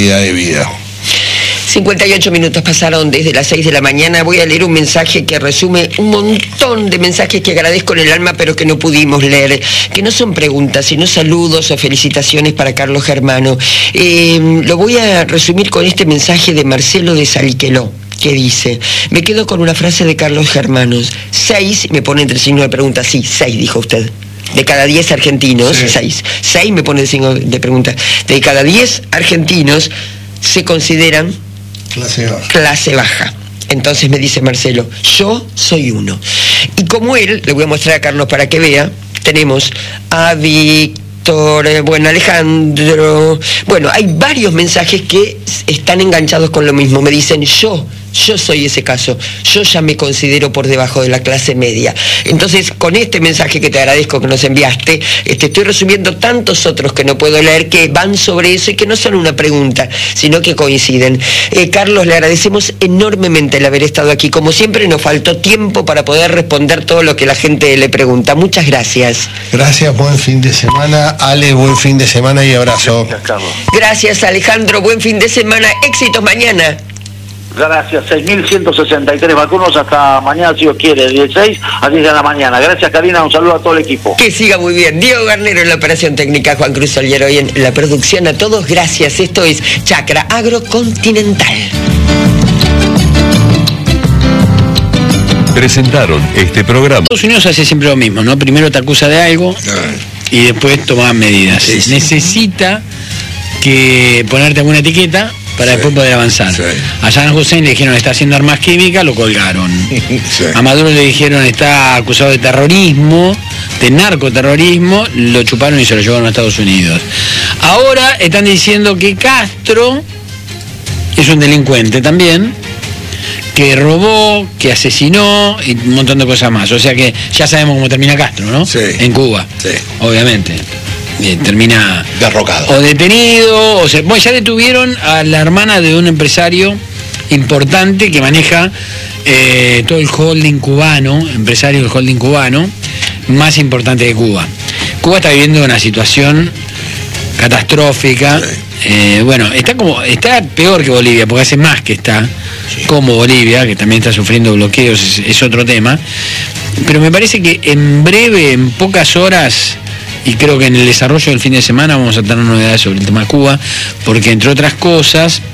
calidad de vida. 58 minutos pasaron desde las 6 de la mañana. Voy a leer un mensaje que resume un montón de mensajes que agradezco en el alma, pero que no pudimos leer, que no son preguntas, sino saludos o felicitaciones para Carlos Germano. Lo voy a resumir con este mensaje de Marcelo de Saliqueló, que dice: me quedo con una frase de Carlos Germano. 6, me pone entre signo de pregunta, sí, 6 dijo usted. De cada 10 argentinos, sí. 6 me pone el signo de pregunta. De cada 10 argentinos se consideran clase baja. Entonces me dice Marcelo, yo soy uno. Y como él, le voy a mostrar a Carlos para que vea, tenemos a Víctor, Alejandro, hay varios mensajes que están enganchados con lo mismo. Me dicen, yo soy ese caso, yo ya me considero por debajo de la clase media. Entonces, con este mensaje que te agradezco que nos enviaste, estoy resumiendo tantos otros que no puedo leer, que van sobre eso y que no son una pregunta, sino que coinciden. Carlos, le agradecemos enormemente el haber estado aquí. Como siempre, nos faltó tiempo para poder responder todo lo que la gente le pregunta. Muchas gracias. Gracias, buen fin de semana. Ale, buen fin de semana y abrazo. Gracias, Carlos. Gracias, Alejandro, buen fin de semana. Éxitos mañana. Gracias, 6.163 vacunos hasta mañana, si Dios quiere, 16 a 10 de la mañana. Gracias, Karina, un saludo a todo el equipo. Que siga muy bien. Diego Garnero en la operación técnica, Juan Cruz Soliero y en la producción. A todos, gracias. Esto es Chacra Agrocontinental. Presentaron este programa. Estados Unidos hace siempre lo mismo, ¿no? Primero te acusa de algo y después toma medidas. Sí. Necesita que ponerte alguna etiqueta para después poder avanzar. Sí. A Saddam Hussein le dijeron está haciendo armas químicas, lo colgaron. Sí. A Maduro le dijeron está acusado de terrorismo, de narcoterrorismo, lo chuparon y se lo llevaron a Estados Unidos. Ahora están diciendo que Castro es un delincuente también, que robó, que asesinó y un montón de cosas más. O sea que ya sabemos cómo termina Castro, ¿no? Sí. En Cuba, sí. Obviamente. Termina derrocado o detenido, o sea, ya detuvieron a la hermana de un empresario importante que maneja todo el holding cubano, empresario del holding cubano más importante de Cuba. Cuba está viviendo una situación catastrófica. Sí. Está peor que Bolivia, porque hace más que está como Bolivia, que también está sufriendo bloqueos, es otro tema. Pero me parece que en breve, en pocas horas, y creo que en el desarrollo del fin de semana vamos a tener novedades sobre el tema Cuba, porque entre otras cosas,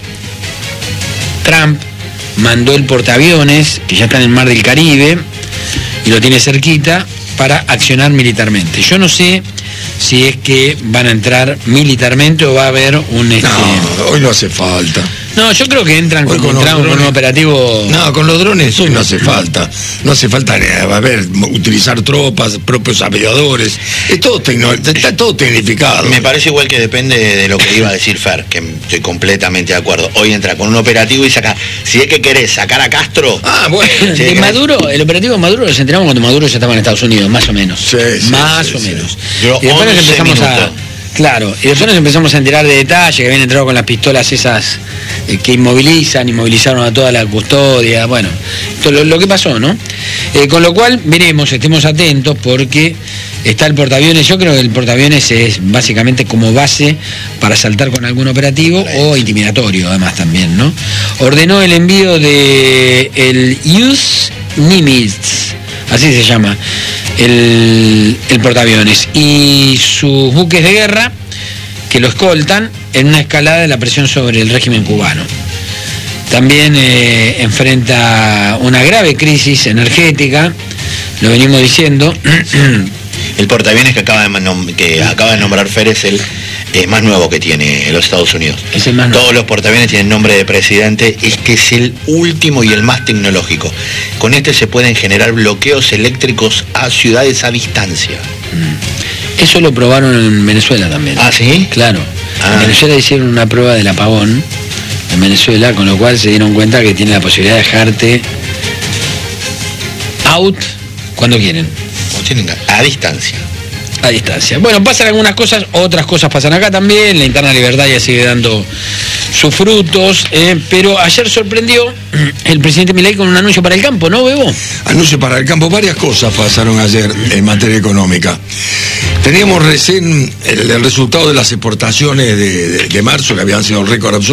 Trump mandó el portaaviones, que ya está en el Mar del Caribe, y lo tiene cerquita, para accionar militarmente. Yo no sé si es que van a entrar militarmente o va a haber un... No, hoy no hace falta. No, yo creo que entran con un operativo... No, con los drones hoy no hace falta. No hace falta utilizar tropas, propios aviadores. Es todo está todo tecnificado. Me parece igual que depende de lo que iba a decir Fer, que estoy completamente de acuerdo. Hoy entra con un operativo y saca... Si es que querés sacar a Castro... Bueno. De Maduro, el operativo de Maduro nos enteramos cuando Maduro ya estaba en Estados Unidos, más o menos. Más o menos. Y después nos empezamos y después nos empezamos a enterar de detalles, que habían entrado con las pistolas esas que movilizaron a toda la custodia, todo lo que pasó, ¿no? Con lo cual, veremos, estemos atentos, porque está el portaaviones. Yo creo que el portaaviones es básicamente como base para saltar con algún operativo o intimidatorio, además también, ¿no? Ordenó el envío de el US Nimitz, así se llama el portaaviones, y sus buques de guerra que lo escoltan en una escalada de la presión sobre el régimen cubano. También enfrenta una grave crisis energética, lo venimos diciendo. El portaaviones que acaba de nombrar Fer es el más nuevo que tiene los Estados Unidos. Es el más nuevo. Todos los portaaviones tienen nombre de presidente, es que es el último y el más tecnológico. Con este se pueden generar bloqueos eléctricos a ciudades a distancia. Eso lo probaron en Venezuela también. ¿Ah, sí? Claro. En Venezuela hicieron una prueba del apagón en Venezuela, con lo cual se dieron cuenta que tiene la posibilidad de dejarte out cuando quieren. A distancia. A distancia. Bueno, pasan algunas cosas, otras cosas pasan acá también. La interna libertad ya sigue dando sus frutos, pero ayer sorprendió el presidente Milei con un anuncio para el campo, ¿no, Bebo? Anuncio para el campo, varias cosas pasaron ayer en materia económica. Teníamos recién el resultado de las exportaciones de marzo, que habían sido récord absoluto.